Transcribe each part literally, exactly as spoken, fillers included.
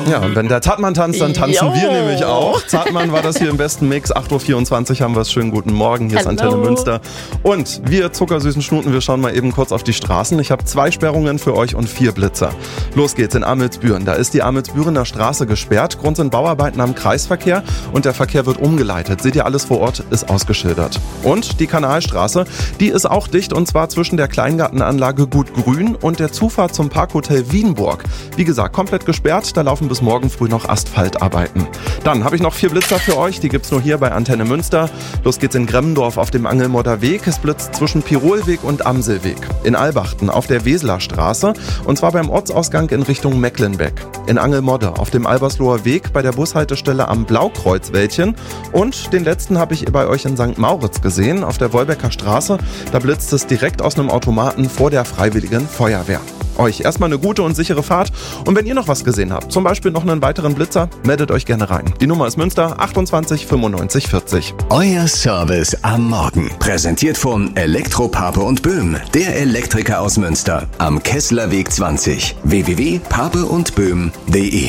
Ja, und wenn der Zartmann tanzt, dann tanzen jo. wir nämlich auch. Zartmann war das hier im besten Mix. acht Uhr vierundzwanzig haben wir es. Schönen guten Morgen. Hier Hello. ist Antenne Münster. Und wir zuckersüßen Schnuten, wir schauen mal eben kurz auf die Straßen. Ich habe zwei Sperrungen für euch und vier Blitzer. Los geht's in Amelsbüren. Da ist die Amelsbürener Straße gesperrt. Grund sind Bauarbeiten am Kreisverkehr und der Verkehr wird umgeleitet. Seht ihr, alles vor Ort ist ausgeschildert. Und die Kanalstraße, die ist auch dicht und zwar zwischen der Kleingartenanlage Gut Grün und der Zufahrt zum Parkhotel Wienburg. Wie gesagt, komplett gesperrt. Da laufen bis morgen früh noch Asphaltarbeiten. Dann habe ich noch vier Blitzer für euch. Die gibt's nur hier bei Antenne Münster. Los geht's in Gremmendorf auf dem Angelmodder Weg. Es blitzt zwischen Pirolweg und Amselweg. In Albachten auf der Weseler Straße und zwar beim Ortsausgang in Richtung Mecklenbeck. In Angelmodde auf dem Albersloher Weg bei der Bushaltestelle am Blaukreuzwäldchen. Und den letzten habe ich bei euch in Sankt Mauritz gesehen, auf der Wolbecker Straße. Da blitzt es direkt aus einem Automaten vor der Freiwilligen Feuerwehr. Euch erstmal eine gute und sichere Fahrt. Und wenn ihr noch was gesehen habt, zum Beispiel noch einen weiteren Blitzer, meldet euch gerne rein. Die Nummer ist Münster achtundzwanzig fünfundneunzig vierzig. Euer Service am Morgen. Präsentiert von Elektro Pape und Böhm, der Elektriker aus Münster. Am Kesslerweg zwanzig. w w w punkt pape und böhm punkt d e.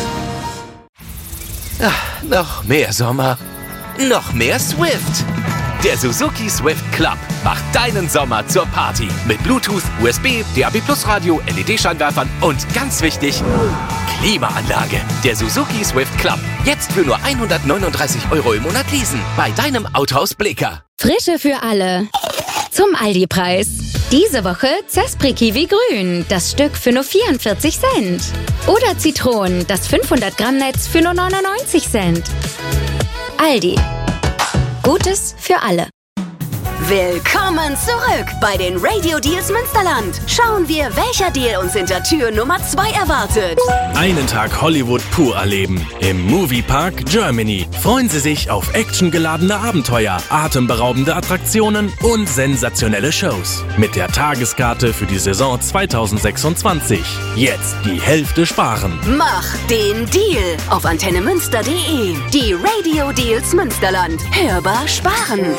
Ach, noch mehr Sommer. Noch mehr Swift. Der Suzuki Swift Club macht deinen Sommer zur Party. Mit Bluetooth, U S B, D A B Plus Radio, L E D-Scheinwerfern und ganz wichtig, Klimaanlage. Der Suzuki Swift Club. Jetzt für nur hundertneununddreißig Euro im Monat leasen. Bei deinem Autohaus Blicker. Frische für alle. Zum Aldi-Preis. Diese Woche Zespri Kiwi Grün. Das Stück für nur vierundvierzig Cent. Oder Zitronen. Das fünfhundert Gramm Netz für nur neunundneunzig Cent. Aldi. Gutes für alle. Willkommen zurück bei den Radio Deals Münsterland. Schauen wir, welcher Deal uns hinter Tür Nummer zwei erwartet. Einen Tag Hollywood pur erleben. Im Moviepark Germany. Freuen Sie sich auf actiongeladene Abenteuer, atemberaubende Attraktionen und sensationelle Shows. Mit der Tageskarte für die Saison zweitausendsechsundzwanzig. Jetzt die Hälfte sparen. Mach den Deal auf antenne münster punkt d e. Die Radio Deals Münsterland. Hörbar sparen.